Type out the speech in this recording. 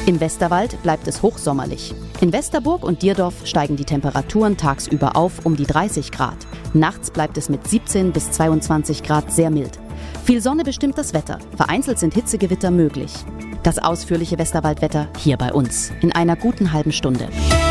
Im Westerwald bleibt es hochsommerlich. In Westerburg und Dierdorf steigen die Temperaturen tagsüber auf um die 30 Grad. Nachts bleibt es mit 17 bis 22 Grad sehr mild. Viel Sonne bestimmt das Wetter. Vereinzelt sind Hitzegewitter möglich. Das ausführliche Westerwaldwetter hier bei uns in einer guten halben Stunde.